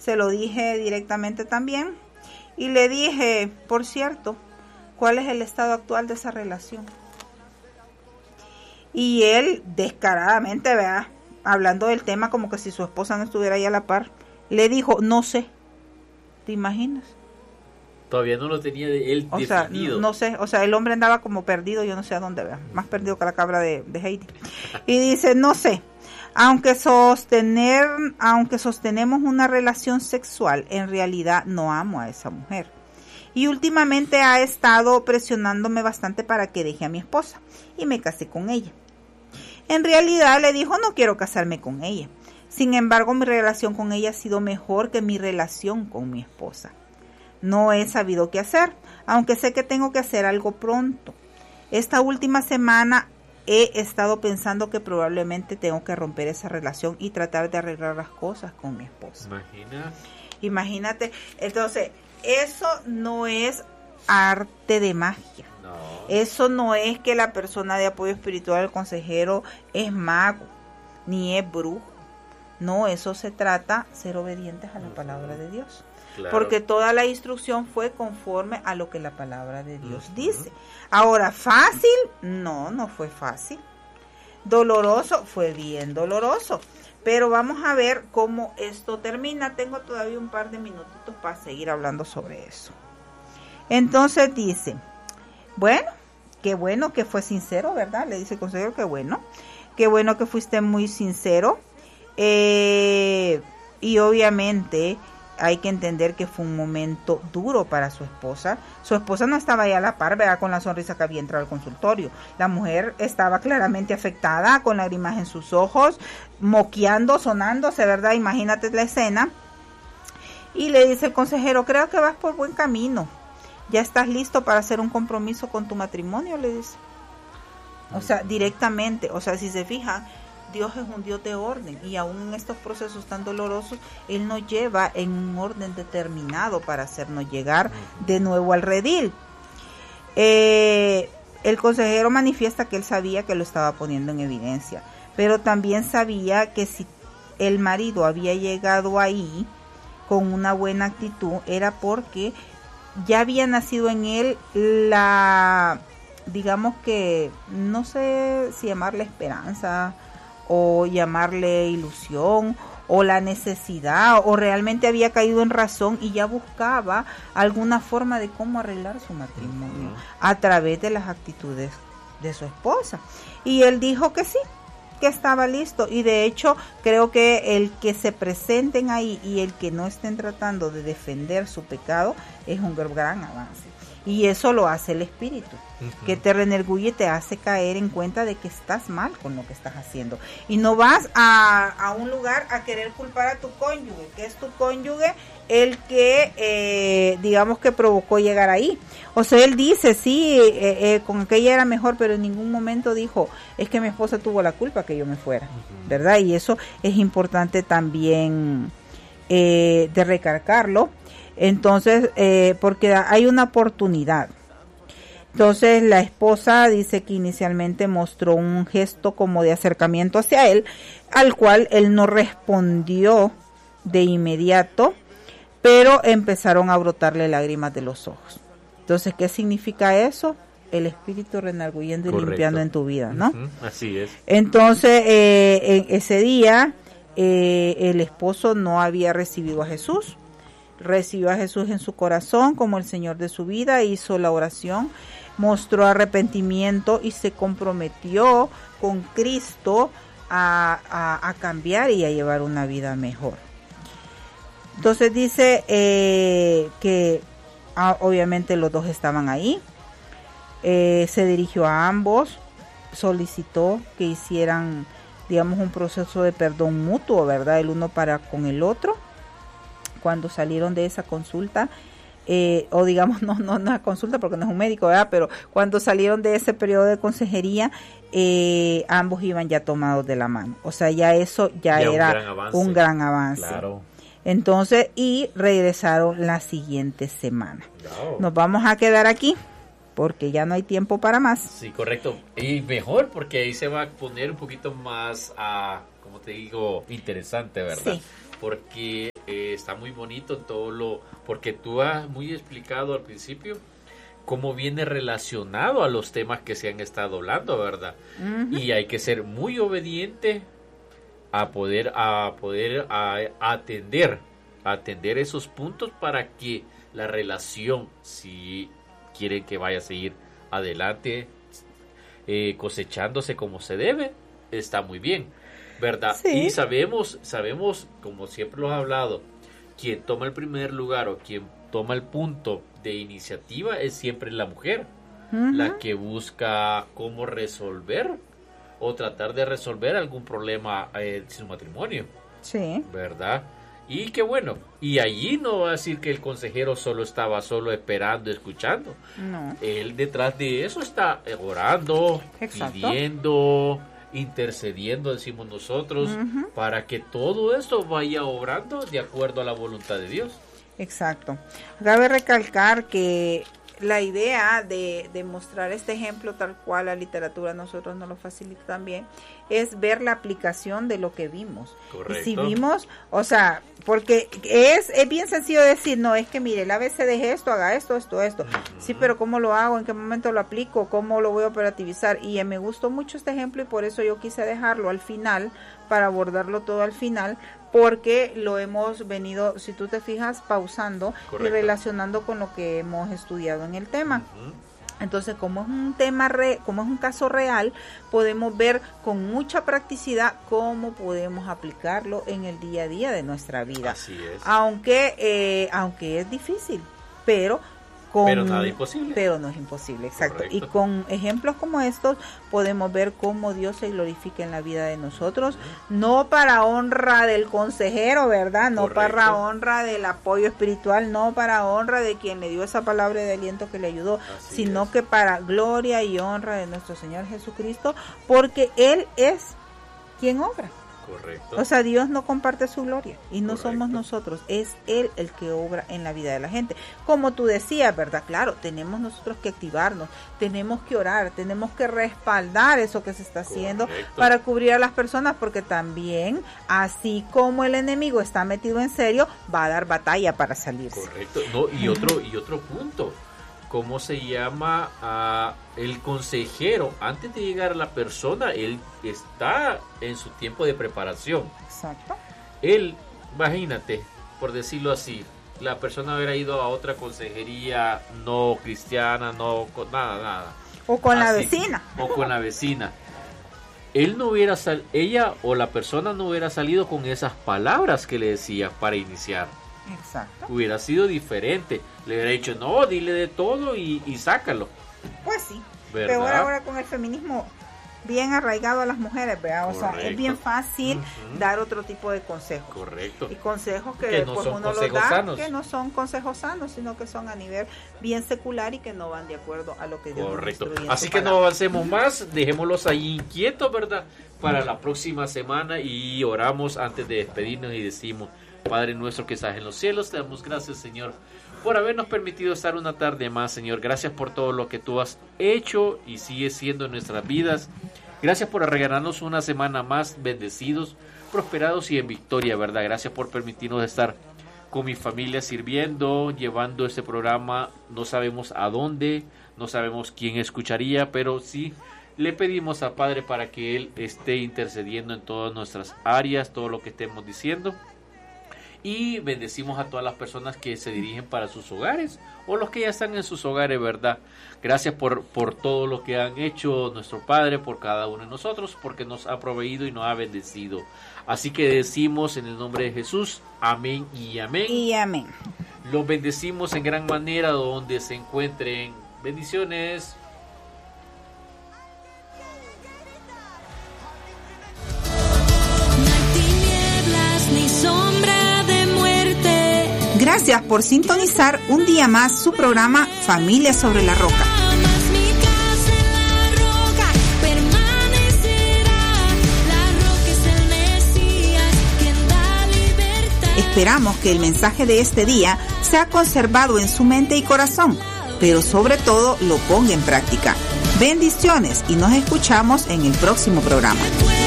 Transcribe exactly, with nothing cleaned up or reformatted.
se lo dije directamente también. Y le dije, por cierto, ¿cuál es el estado actual de esa relación? Y él, descaradamente, vea, hablando del tema como que si su esposa no estuviera ahí a la par, le dijo, no sé. ¿Te imaginas? Todavía no lo tenía de él o definido. Sea, no sé, o sea, el hombre andaba como perdido, yo no sé a dónde, vea, más perdido que la cabra de, de Heidi. Y dice, no sé, aunque sostener, aunque sostenemos una relación sexual, en realidad no amo a esa mujer. Y últimamente ha estado presionándome bastante para que deje a mi esposa y me casé con ella. En realidad le dijo, no quiero casarme con ella. Sin embargo, mi relación con ella ha sido mejor que mi relación con mi esposa. No he sabido qué hacer, aunque sé que tengo que hacer algo pronto. Esta última semana he estado pensando que probablemente tengo que romper esa relación y tratar de arreglar las cosas con mi esposa. Imagina. Imagínate, entonces, eso no es arte de magia. No. Eso no es que la persona de apoyo espiritual, el consejero, es mago, ni es brujo. No, eso se trata de ser obedientes a la palabra de Dios. Claro. Porque toda la instrucción fue conforme a lo que la palabra de Dios uh-huh. dice. Ahora, ¿fácil? No, no fue fácil. Doloroso, fue bien doloroso. Pero vamos a ver cómo esto termina. Tengo todavía un par de minutitos para seguir hablando sobre eso. Entonces dice, bueno, qué bueno que fue sincero, ¿verdad? Le dice el consejero, qué bueno. Qué bueno que fuiste muy sincero. Eh, y obviamente hay que entender que fue un momento duro para su esposa. Su esposa no estaba ahí a la par, ¿verdad? Con la sonrisa que había entrado al consultorio. La mujer estaba claramente afectada, con lágrimas en sus ojos, moqueando, sonándose, ¿verdad? Imagínate la escena. Y le dice el consejero, creo que vas por buen camino. Ya estás listo para hacer un compromiso con tu matrimonio, le dice. O sea, directamente, o sea, si se fijan, Dios es un Dios de orden y aún en estos procesos tan dolorosos, Él nos lleva en un orden determinado para hacernos llegar de nuevo al redil. Eh, el consejero manifiesta que él sabía que lo estaba poniendo en evidencia, pero también sabía que si el marido había llegado ahí con una buena actitud, era porque ya había nacido en él la, digamos que, no sé si llamarle esperanza, o llamarle ilusión, o la necesidad, o realmente había caído en razón y ya buscaba alguna forma de cómo arreglar su matrimonio a través de las actitudes de su esposa. Y él dijo que sí, que estaba listo, y de hecho creo que el que se presenten ahí y el que no estén tratando de defender su pecado es un gran avance. Y eso lo hace el Espíritu, uh-huh. que te renerguye y te hace caer en cuenta de que estás mal con lo que estás haciendo. Y no vas a, a un lugar a querer culpar a tu cónyuge, que es tu cónyuge el que, eh, digamos que provocó llegar ahí. O sea, él dice, sí, eh, eh, con aquella era mejor, pero en ningún momento dijo, es que mi esposa tuvo la culpa que yo me fuera, uh-huh. ¿verdad? Y eso es importante también eh, de recargarlo. Entonces, eh, porque hay una oportunidad. Entonces, la esposa dice que inicialmente mostró un gesto como de acercamiento hacia él, al cual él no respondió de inmediato, pero empezaron a brotarle lágrimas de los ojos. Entonces, ¿qué significa eso? El Espíritu renarguyendo y Correcto. Limpiando en tu vida, ¿no? Uh-huh. Así es. Entonces, eh, en ese día, eh, el esposo no había recibido a Jesús. Recibió a Jesús en su corazón como el Señor de su vida, hizo la oración, mostró arrepentimiento y se comprometió con Cristo a, a, a cambiar y a llevar una vida mejor. Entonces dice eh, que ah, obviamente los dos estaban ahí, eh, se dirigió a ambos, solicitó que hicieran, digamos, un proceso de perdón mutuo, ¿verdad? El uno para con el otro. Cuando salieron de esa consulta, eh, o digamos, no, no, no es consulta porque no es un médico, ¿verdad? Pero cuando salieron de ese periodo de consejería, eh, ambos iban ya tomados de la mano. O sea, ya eso ya, ya era un gran avance. Un gran avance. Claro. Entonces, y regresaron la siguiente semana. No. Nos vamos a quedar aquí porque ya no hay tiempo para más. Sí, correcto. Y mejor porque ahí se va a poner un poquito más, uh, como te digo, interesante, ¿verdad? Sí. Porque eh, está muy bonito todo lo, porque tú has muy explicado al principio cómo viene relacionado a los temas que se han estado hablando, ¿verdad? Uh-huh. Y hay que ser muy obediente a poder, a poder a, a atender, a atender esos puntos para que la relación, si quieren que vaya a seguir adelante, eh, cosechándose como se debe, está muy bien, ¿verdad? Sí. Y sabemos, sabemos, como siempre lo he hablado, quien toma el primer lugar o quien toma el punto de iniciativa es siempre la mujer, uh-huh. la que busca cómo resolver o tratar de resolver algún problema en su matrimonio, sí, ¿verdad? Y qué bueno, y allí no va a decir que el consejero solo estaba solo esperando, escuchando, no, él detrás de eso está orando, exacto, pidiendo, intercediendo, decimos nosotros, uh-huh. para que todo esto vaya obrando de acuerdo a la voluntad de Dios. Exacto. Cabe recalcar que la idea de, de mostrar este ejemplo tal cual la literatura nosotros nos lo facilita también, es ver la aplicación de lo que vimos. Correcto. Y si vimos, o sea, porque es, es bien sencillo decir, no, es que mire, el A B C de esto, haga esto, esto, esto. Uh-huh. Sí, pero ¿cómo lo hago? ¿En qué momento lo aplico? ¿Cómo lo voy a operativizar? Y me gustó mucho este ejemplo y por eso yo quise dejarlo al final, para abordarlo todo al final, porque lo hemos venido, si tú te fijas, pausando. Correcto. Y relacionando con lo que hemos estudiado en el tema. Uh-huh. Entonces, como es un tema, re, como es un caso real, podemos ver con mucha practicidad cómo podemos aplicarlo en el día a día de nuestra vida. Así es. Aunque, eh, aunque es difícil, pero... Con, pero nada imposible. Pero no es imposible, exacto. Correcto. Y con ejemplos como estos podemos ver cómo Dios se glorifica en la vida de nosotros, no para honra del consejero, ¿verdad? No Correcto. Para honra del apoyo espiritual, no para honra de quien le dio esa palabra de aliento que le ayudó, Así sino es. Que para gloria y honra de nuestro Señor Jesucristo, porque Él es quien obra. Correcto. O sea, Dios no comparte su gloria y no Correcto. Somos nosotros, es Él el que obra en la vida de la gente. Como tú decías, ¿verdad? Claro, tenemos nosotros que activarnos, tenemos que orar, tenemos que respaldar eso que se está haciendo Correcto. Para cubrir a las personas, porque también, así como el enemigo está metido en serio, va a dar batalla para salirse. Correcto. No, y otro, y otro punto. ¿Cómo se llama? Uh, el consejero, antes de llegar a la persona, él está en su tiempo de preparación. Exacto. Él, imagínate, por decirlo así, la persona hubiera ido a otra consejería no cristiana, no con nada, nada. O con así, la vecina. O con la vecina. Él no hubiera sal, ella o la persona no hubiera salido con esas palabras que le decía para iniciar. Exacto. Hubiera sido diferente. Le hubiera dicho, no, dile de todo y, y sácalo. Pues sí. ¿Verdad? Pero ahora con el feminismo bien arraigado a las mujeres, ¿verdad? O sea, es bien fácil uh-huh. dar otro tipo de consejos. Correcto. Y consejos que, que después no uno los da, sanos. que no son consejos sanos, sino que son a nivel bien secular y que no van de acuerdo a lo que Dios Correcto. nos Así que palabra. No avancemos más, dejémoslos ahí inquietos, ¿verdad? Para la próxima semana y oramos antes de despedirnos y decimos, Padre nuestro que estás en los cielos, te damos gracias, Señor, por habernos permitido estar una tarde más, Señor. Gracias por todo lo que tú has hecho y sigues siendo en nuestras vidas. Gracias por regalarnos una semana más bendecidos, prosperados y en victoria, ¿verdad? Gracias por permitirnos estar con mi familia sirviendo, llevando este programa. No sabemos a dónde, no sabemos quién escucharía, pero sí le pedimos al Padre para que Él esté intercediendo en todas nuestras áreas, todo lo que estemos diciendo. Y bendecimos a todas las personas que se dirigen para sus hogares o los que ya están en sus hogares, ¿verdad? Gracias por, por todo lo que han hecho nuestro Padre por cada uno de nosotros, porque nos ha proveído y nos ha bendecido. Así que decimos en el nombre de Jesús, amén y amén. Y amén. Los bendecimos en gran manera donde se encuentren. Bendiciones. Ni sombra de muerte. Gracias por sintonizar un día más su programa Familia sobre la Roca. Esperamos que el mensaje de este día sea conservado en su mente y corazón, pero sobre todo lo ponga en práctica. Bendiciones y nos escuchamos en el próximo programa.